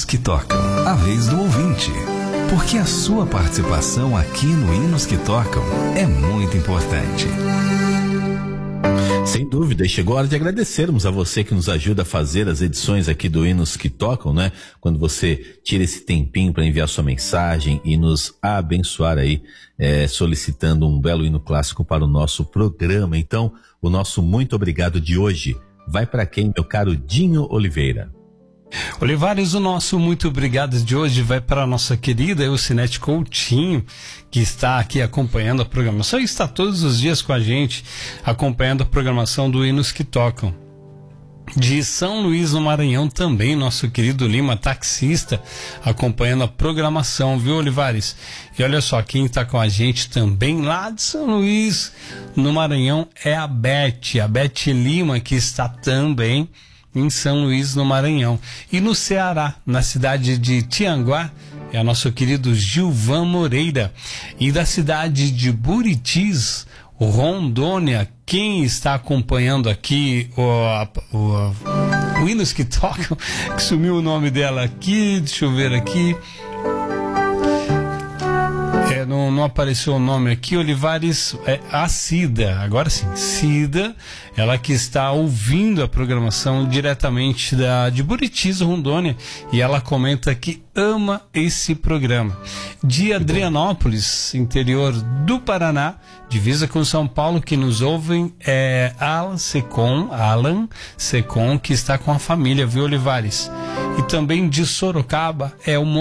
Hinos que Tocam, a vez do ouvinte. Porque a sua participação aqui no Hinos que Tocam é muito importante. Sem dúvida, e chegou a hora de agradecermos a você que nos ajuda a fazer as edições aqui do Hinos que Tocam, né? Quando você tira esse tempinho para enviar sua mensagem e nos abençoar aí, solicitando um belo hino clássico para o nosso programa. Então, o nosso muito obrigado de hoje vai para quem, meu caro Dinho Oliveira? Olivares, o nosso muito obrigado de hoje vai para a nossa querida Eucinete Coutinho, que está aqui acompanhando a programação e está todos os dias com a gente, acompanhando a programação do Hinos que Tocam. De São Luís, no Maranhão, também nosso querido Lima, taxista, acompanhando a programação, viu, Olivares? E olha só, quem está com a gente também lá de São Luís, no Maranhão, é a Beth Lima, que está também em São Luís, no Maranhão. E no Ceará, na cidade de Tianguá, é o nosso querido Gilvan Moreira. E da cidade de Buritis, Rondônia, quem está acompanhando aqui o Hinos que Tocam, que sumiu o nome dela aqui, deixa eu ver aqui. Não apareceu o nome aqui, Olivares, a Cida, agora sim, Cida, ela que está ouvindo a programação diretamente de Buritis, Rondônia, e ela comenta que ama esse programa. De Adrianópolis, interior do Paraná, divisa com São Paulo, que nos ouvem, é Alan Secom, que está com a família, viu, Olivares? E também de Sorocaba, é o